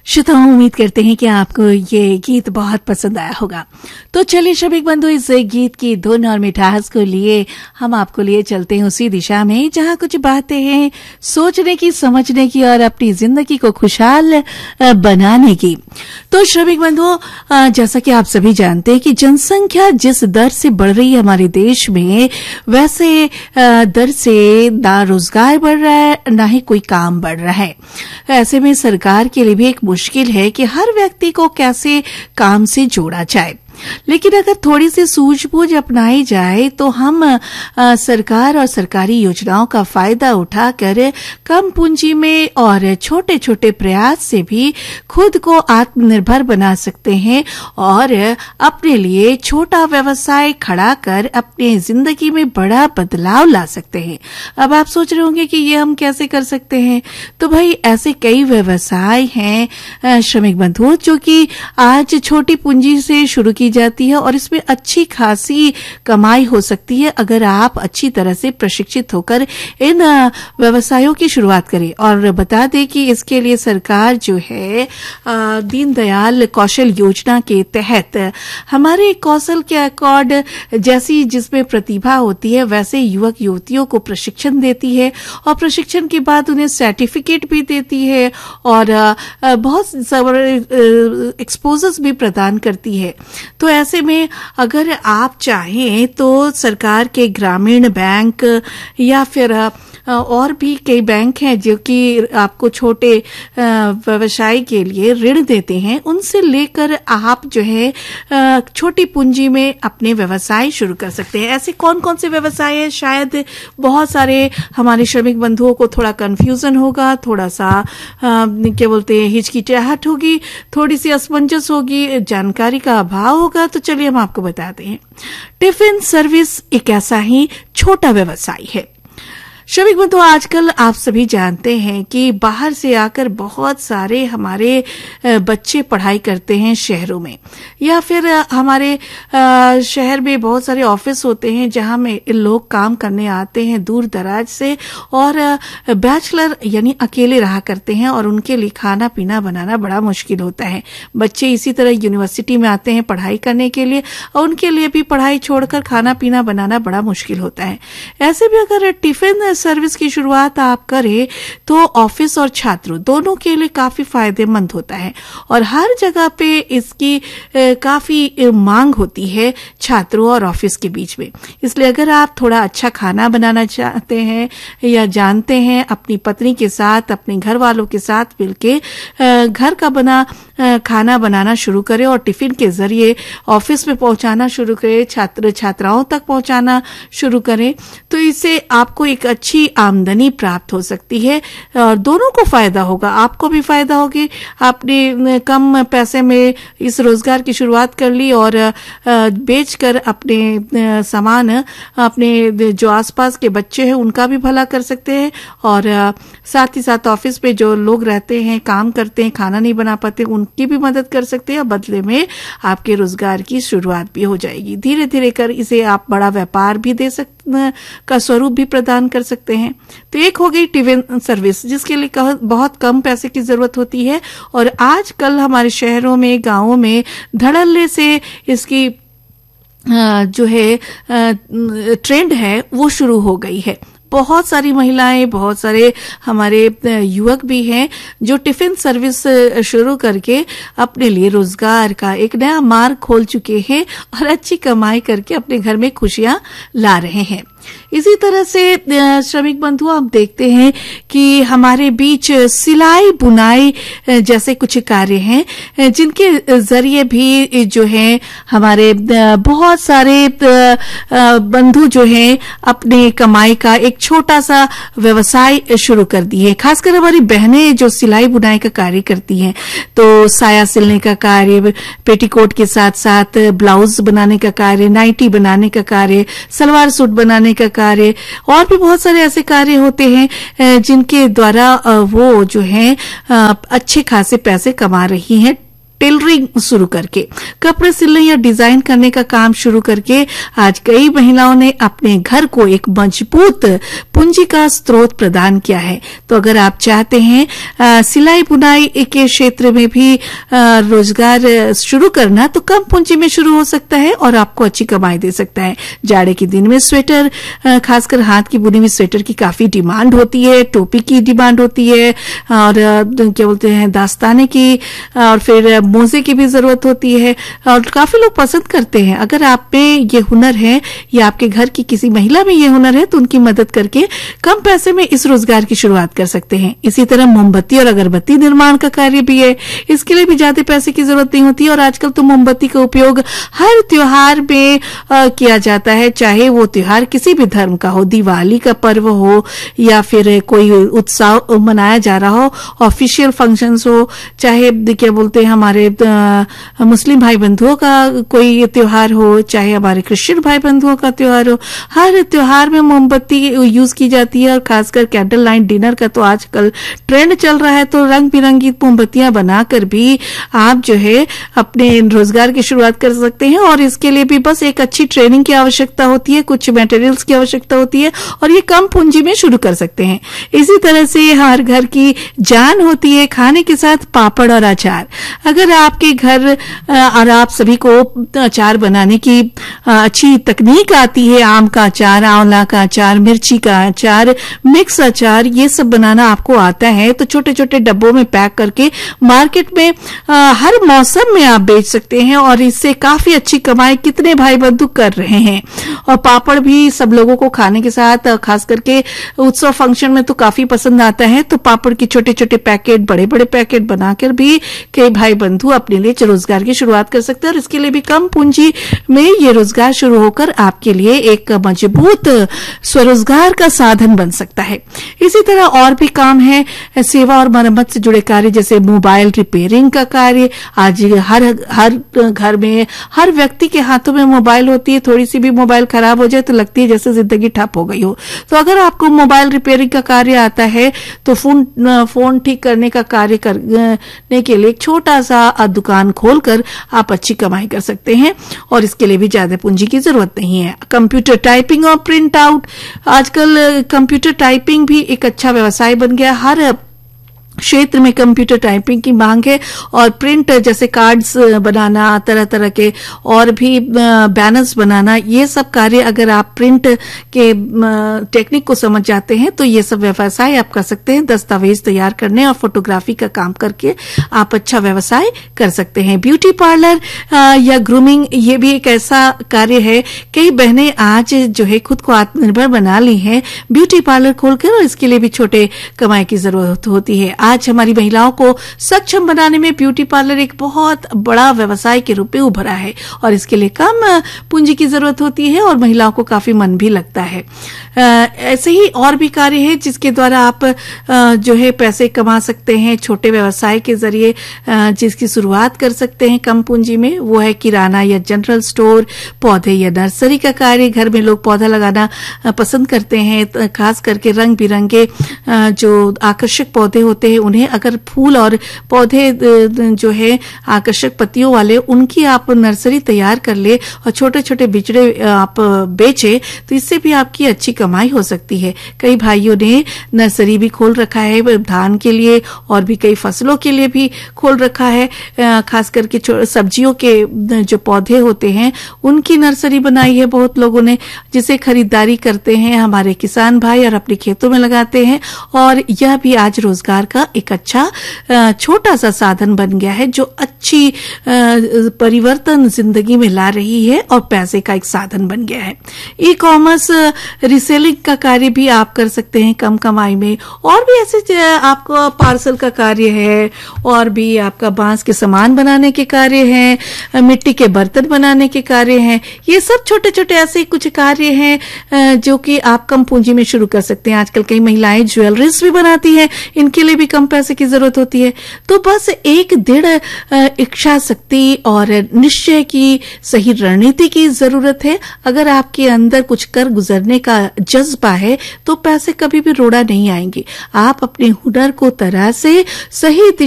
श्रोताओं, उम्मीद करते हैं कि आपको ये गीत बहुत पसंद आया होगा। तो चलिए श्रमिक बंधु, इस गीत की धुन और मिठास को लिए हम आपको लिए चलते हैं उसी दिशा में जहां कुछ बातें हैं सोचने की, समझने की और अपनी जिंदगी को खुशहाल बनाने की। तो श्रमिक बंधु, जैसा कि आप सभी जानते हैं कि जनसंख्या जिस दर से बढ़ रही है हमारे देश में, वैसे दर से ना रोजगार बढ़ रहा है, ना ही कोई काम बढ़ रहा है। ऐसे में सरकार के लिए भी एक मुश्किल है कि हर व्यक्ति को कैसे काम से जोड़ा जाए। लेकिन अगर थोड़ी सी सूझबूझ अपनाई जाए तो हम सरकार और सरकारी योजनाओं का फायदा उठाकर कम पूंजी में और छोटे छोटे प्रयास से भी खुद को आत्मनिर्भर बना सकते हैं और अपने लिए छोटा व्यवसाय खड़ा कर अपनी जिंदगी में बड़ा बदलाव ला सकते हैं। अब आप सोच रहे होंगे कि ये हम कैसे कर सकते हैं। तो भाई, ऐसे कई व्यवसाय हैं श्रमिक बंधुओं, जो कि आज छोटी पूंजी से शुरू की जाती है और इसमें अच्छी खासी कमाई हो सकती है अगर आप अच्छी तरह से प्रशिक्षित होकर इन व्यवसायों की शुरुआत करें। और बता दें कि इसके लिए सरकार जो है दीनदयाल कौशल योजना के तहत हमारे कौशल के अकॉर्ड जैसी जिसमें प्रतिभा होती है वैसे युवक युवतियों को प्रशिक्षण देती है और प्रशिक्षण के बाद उन्हें सर्टिफिकेट भी देती है और बहुत सारे एक्सपोजर्स भी प्रदान करती है। तो ऐसे में अगर आप चाहें तो सरकार के ग्रामीण बैंक या फिर और भी कई बैंक हैं जो कि आपको छोटे व्यवसाय के लिए ऋण देते हैं, उनसे लेकर आप जो है छोटी पूंजी में अपने व्यवसाय शुरू कर सकते हैं। ऐसे कौन कौन से व्यवसाय हैं? शायद बहुत सारे हमारे श्रमिक बंधुओं को थोड़ा कंफ्यूजन होगा, थोड़ा सा क्या बोलते हैं, हिचकिचाहट होगी, थोड़ी सी असमंजस होगी, जानकारी का अभाव होगा। तो चलिए हम आपको बताते हैं। टिफिन सर्विस एक ऐसा ही छोटा व्यवसाय है। श्रमिक बंधु, आजकल आप सभी जानते हैं कि बाहर से आकर बहुत सारे हमारे बच्चे पढ़ाई करते हैं शहरों में, या फिर हमारे शहर में बहुत सारे ऑफिस होते हैं जहां में लोग काम करने आते हैं दूर दराज से और बैचलर यानी अकेले रहा करते हैं और उनके लिए खाना पीना बनाना बड़ा मुश्किल होता है। बच्चे इसी तरह यूनिवर्सिटी में आते हैं पढ़ाई करने के लिए और उनके लिए भी पढ़ाई छोड़कर खाना पीना बनाना बड़ा मुश्किल होता है। ऐसे भी अगर टिफिन सर्विस की शुरुआत आप करें तो ऑफिस और छात्रों दोनों के लिए काफी फायदेमंद होता है और हर जगह पे इसकी काफी मांग होती है छात्रों और ऑफिस के बीच में। इसलिए अगर आप थोड़ा अच्छा खाना बनाना चाहते हैं या जानते हैं, अपनी पत्नी के साथ, अपने घर वालों के साथ मिलके घर का बना खाना बनाना शुरू करें और टिफिन के जरिए ऑफिस में पहुंचाना शुरू करें, छात्र छात्राओं तक पहुंचाना शुरू करें, तो इससे आपको एक अच्छी आमदनी प्राप्त हो सकती है और दोनों को फायदा होगा। आपको भी फायदा होगी, आपने कम पैसे में इस रोजगार की शुरुआत कर ली और बेचकर अपने सामान अपने जो आसपास के बच्चे हैं उनका भी भला कर सकते हैं और साथ ही साथ ऑफिस पे जो लोग रहते हैं, काम करते हैं, खाना नहीं बना पाते, उनकी भी मदद कर सकते हैं। बदले में आपके रोजगार की शुरुआत भी हो जाएगी। धीरे धीरे कर इसे आप बड़ा व्यापार भी दे सकते का स्वरूप भी प्रदान कर सकते हैं। तो एक हो गई टिफिन सर्विस, जिसके लिए बहुत कम पैसे की जरूरत होती है और आजकल हमारे शहरों में, गांवों में धड़ल्ले से इसकी जो है ट्रेंड है वो शुरू हो गई है। बहुत सारी महिलाएं, बहुत सारे हमारे युवक भी हैं जो टिफिन सर्विस शुरू करके अपने लिए रोजगार का एक नया मार्ग खोल चुके हैं और अच्छी कमाई करके अपने घर में खुशियां ला रहे हैं। इसी तरह से श्रमिक बंधु, आप देखते हैं कि हमारे बीच सिलाई बुनाई जैसे कुछ कार्य हैं जिनके जरिए भी जो है हमारे बहुत सारे बंधु जो हैं अपने कमाई का एक छोटा सा व्यवसाय शुरू कर दिए। खासकर हमारी बहनें जो सिलाई बुनाई का कार्य करती हैं, तो साया सिलने का कार्य, पेटीकोट के साथ साथ ब्लाउज बनाने का कार्य, नाइटी बनाने का कार्य, सलवार सूट बनाने का कार्य और भी बहुत सारे ऐसे कार्य होते हैं जिनके द्वारा वो जो है अच्छे खासे पैसे कमा रही हैं टेलरिंग शुरू करके, कपड़े सिलने या डिजाइन करने का काम शुरू करके आज कई महिलाओं ने अपने घर को एक मजबूत पूंजी का स्रोत प्रदान किया है। तो अगर आप चाहते हैं सिलाई बुनाई के क्षेत्र में भी रोजगार शुरू करना, तो कम पूंजी में शुरू हो सकता है और आपको अच्छी कमाई दे सकता है। जाड़े के दिन में स्वेटर, खासकर हाथ की बुनी हुई स्वेटर की काफी डिमांड होती है, टोपी की डिमांड होती है, और क्या बोलते हैं दास्ताने की, और फिर मोजे की भी जरूरत होती है, और काफी लोग पसंद करते हैं। अगर आप में ये हुनर है या आपके घर की किसी महिला में ये हुनर है, तो उनकी मदद करके कम पैसे में इस रोजगार की शुरुआत कर सकते हैं। इसी तरह मोमबत्ती और अगरबत्ती निर्माण का कार्य भी है, इसके लिए भी ज्यादा पैसे की जरूरत नहीं होती, और आजकल तो मोमबत्ती का उपयोग हर त्योहार में किया जाता है, चाहे वो त्योहार किसी भी धर्म का हो, दिवाली का पर्व हो या फिर कोई उत्सव मनाया जा रहा हो, ऑफिशियल फंक्शंस हो, चाहे क्या बोलते हैं हमारे मुस्लिम भाई बंधुओं का कोई त्योहार हो, चाहे हमारे क्रिश्चियन भाई बंधुओं का त्योहार हो, हर त्योहार में मोमबत्ती यूज की जाती है। और खासकर कैंडल लाइट डिनर का तो आजकल ट्रेंड चल रहा है, तो रंग बिरंगी मोमबत्तियां बनाकर भी आप जो है अपने रोजगार की शुरुआत कर सकते हैं। और इसके लिए भी बस एक अच्छी ट्रेनिंग की आवश्यकता होती है, कुछ मटेरियल्स की आवश्यकता होती है, और ये कम पूंजी में शुरू कर सकते हैं। इसी तरह से हर घर की जान होती है खाने के साथ पापड़ और अचार। अगर आपके घर और आप सभी को अचार बनाने की अच्छी तकनीक आती है, आम का अचार, आंवला का अचार, मिर्ची का अचार, मिक्स अचार, ये सब बनाना आपको आता है, तो छोटे छोटे डब्बों में पैक करके मार्केट में हर मौसम में आप बेच सकते हैं, और इससे काफी अच्छी कमाई कितने भाई बंधु कर रहे हैं। और पापड़ भी सब लोगों को खाने के साथ, खास करके उत्सव फंक्शन में तो काफी पसंद आता है, तो पापड़ की छोटे छोटे पैकेट, बड़े बड़े पैकेट बनाकर भी कई भाई बंधु अपने लिए रोजगार की शुरुआत कर सकते हैं। और इसके लिए भी कम पूंजी में ये रोजगार शुरू होकर आपके लिए एक मजबूत स्वरोजगार का साधन बन सकता है। इसी तरह और भी काम है सेवा और मरम्मत से जुड़े कार्य, जैसे मोबाइल रिपेयरिंग का कार्य। आज हर घर में, हर व्यक्ति के हाथों में मोबाइल होती है, थोड़ी सी भी मोबाइल खराब हो जाए तो लगती है जैसे जिंदगी ठप हो गई हो। तो अगर आपको मोबाइल रिपेयरिंग का कार्य आता है, तो फोन ठीक करने का कार्य करने के लिए एक छोटा सा दुकान खोलकर आप अच्छी कमाई कर सकते हैं, और इसके लिए भी ज्यादा पूंजी की जरूरत नहीं है। कंप्यूटर टाइपिंग और प्रिंट आउट, आजकल कंप्यूटर टाइपिंग भी एक अच्छा व्यवसाय बन गया। हर क्षेत्र में कंप्यूटर टाइपिंग की मांग है, और प्रिंट जैसे कार्ड्स बनाना, तरह तरह के और भी बैनर्स बनाना, ये सब कार्य अगर आप प्रिंट के टेक्निक को समझ जाते हैं तो ये सब व्यवसाय आप कर सकते हैं। दस्तावेज तैयार करने और फोटोग्राफी का काम करके आप अच्छा व्यवसाय कर सकते हैं। ब्यूटी पार्लर या ग्रूमिंग, ये भी एक ऐसा कार्य है, कई बहनें आज जो है खुद को आत्मनिर्भर बना ली हैं ब्यूटी पार्लर खोलकर, और इसके लिए भी छोटे कमाई की जरूरत होती है। आज हमारी महिलाओं को सक्षम बनाने में ब्यूटी पार्लर एक बहुत बड़ा व्यवसाय के रूप में उभरा है, और इसके लिए कम पूंजी की जरूरत होती है और महिलाओं को काफी मन भी लगता है। ऐसे ही और भी कार्य है जिसके द्वारा आप जो है पैसे कमा सकते हैं छोटे व्यवसाय के जरिए, जिसकी शुरुआत कर सकते हैं कम पूंजी में। वो है किराना या जनरल स्टोर, पौधे या नर्सरी का कार्य। घर में लोग पौधा लगाना पसंद करते हैं, खास करके रंग बिरंगे जो आकर्षक पौधे होते हैं, उन्हें अगर फूल और पौधे जो है आकर्षक पत्तियों वाले, उनकी आप नर्सरी तैयार कर ले और छोटे छोटे बिचड़े आप बेचे, तो इससे भी आपकी अच्छी कमाई हो सकती है। कई भाइयों ने नर्सरी भी खोल रखा है, धान के लिए और भी कई फसलों के लिए भी खोल रखा है। खास करके सब्जियों के जो पौधे होते हैं उनकी नर्सरी बनाई है बहुत लोगों ने, जिसे खरीदारी करते हैं हमारे किसान भाई और अपने खेतों में लगाते हैं। और यह भी आज रोजगार का एक अच्छा छोटा सा साधन बन गया है, जो अच्छी परिवर्तन जिंदगी में ला रही है और पैसे का एक साधन बन गया है। ई कॉमर्स रिसेलिंग का कार्य भी आप कर सकते हैं कम कमाई में। और भी ऐसे आपको पार्सल का कार्य है, और भी आपका बांस के सामान बनाने के कार्य हैं, मिट्टी के बर्तन बनाने के कार्य हैं। ये सब छोटे छोटे ऐसे कुछ कार्य हैं जो कि आप कम पूंजी में शुरू कर सकते हैं। आजकल कई महिलाएं ज्वेलरीज भी बनाती हैं, इनके लिए भी कम पैसे की जरूरत होती है। तो बस एक दृढ़ इच्छा शक्ति और निश्चय की सही रणनीति की जरूरत है। अगर आपके अंदर कुछ कर गुजरने का जज्बा है तो पैसे कभी भी रोड़ा नहीं आएंगे। आप अपने हुनर को तरह से सही